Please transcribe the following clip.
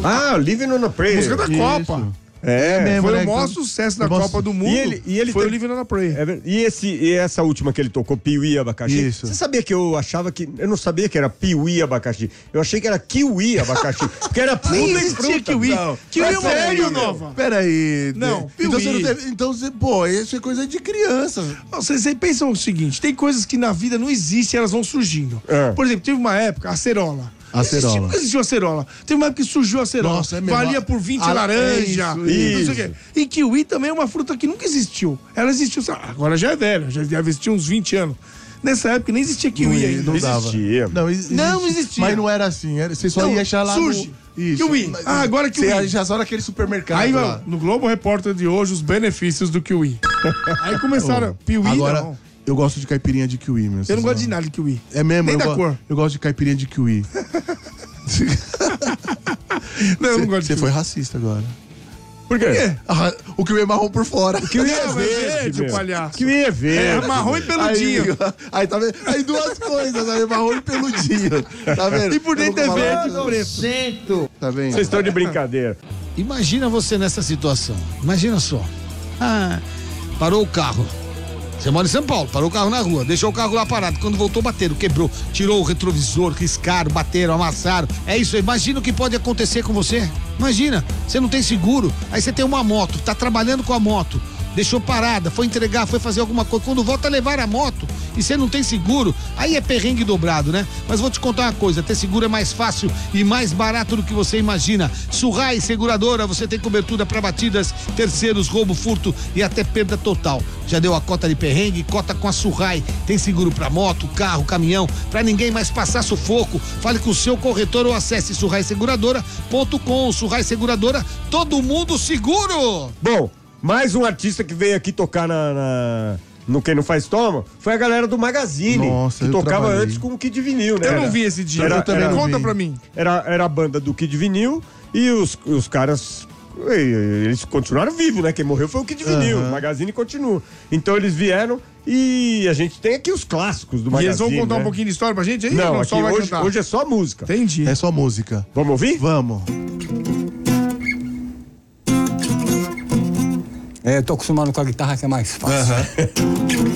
Living on a Prayer. Música da Copa. É, foi o maior sucesso da Copa do Mundo. E ele foi o Living on a Prayer. E essa última que ele tocou, Piuí Abacaxi. Isso. Você sabia que eu achava que... Eu não sabia que era Piuí Abacaxi. Eu achei que era Kiwi Abacaxi. Porque era fruta Nem e existia fruta. Kiwi. Não. Kiwi é uma sério, fruta meu? nova. Peraí. Não, então piuí. você não teve. Então, pô, isso é coisa de criança. Você pensa o seguinte, tem coisas que na vida não existem, elas vão surgindo. É. Por exemplo, teve uma época, a acerola. Acerola. Nunca existiu a acerola. Teve uma época que surgiu a acerola. Nossa, é mesmo. Valia por 20 laranja. Não sei o quê. E kiwi também é uma fruta que nunca existiu. Ela existiu, agora já é velha, já deve existir uns 20 anos. Nessa época nem existia kiwi ainda. Não dava. existia. Não existia. Mas não era assim. Você só ia achar lá surge. Isso. Kiwi. Agora kiwi. Você já só naquele supermercado Aí, lá. no Globo Repórter de hoje, os benefícios do kiwi. Aí começaram, piuí Agora, não. eu gosto de caipirinha de kiwi, meu. Eu não gosto de nada de kiwi. É mesmo? Nem da cor. Eu gosto de caipirinha de kiwi. Não, eu não gosto de Você kiwi. foi racista agora. Por quê? O kiwi é marrom por fora. Kiwi é Não, é verde, o meu. palhaço. Kiwi é É verde. marrom e peludinho. Aí, tá vendo? Aí duas coisas, aí marrom e peludinho. Tá vendo? E por dentro é verde e preto. Cento. Tá vendo? Vocês estão de brincadeira. Imagina você nessa situação. Imagina só. Parou o carro. Você mora em São Paulo, parou o carro na rua, deixou o carro lá parado. Quando voltou, bateram, quebrou, tirou o retrovisor, riscaram, bateram, amassaram. É isso aí. Imagina o que pode acontecer com você. Imagina, você não tem seguro, aí você tem uma moto, tá trabalhando com a moto, deixou parada, foi entregar, foi fazer alguma coisa. Quando volta, levar a moto e você não tem seguro, aí é perrengue dobrado, né? Mas vou te contar uma coisa, ter seguro é mais fácil e mais barato do que você imagina. Surrai Seguradora, você tem cobertura para batidas, terceiros, roubo, furto e até perda total. Já deu a cota de perrengue? Cota com a Surrai. Tem seguro para moto, carro, caminhão, para ninguém mais passar sufoco. Fale com o seu corretor ou acesse surraiseguradora.com. Surrai Seguradora, todo mundo seguro! Bom, mais um artista que veio aqui tocar no Quem Não Faz Toma foi a galera do Magazine. Nossa, que eu tocava trabalhei. antes com o Kid Vinil, né? Eu não vi esse dia. Eu também não Conta vi. pra mim. Era a banda do Kid Vinil e os caras... Eles continuaram vivos, né? Quem morreu foi o Kid Vinil. O Magazine continua. Então eles vieram e a gente tem aqui os clássicos do E Magazine. eles vão contar né? um pouquinho de história pra gente aí? Não, aqui só vai hoje, cantar? hoje é só música. Entendi. É só música. Vamos ouvir? Vamos. Eu tô acostumado com a guitarra que é mais fácil.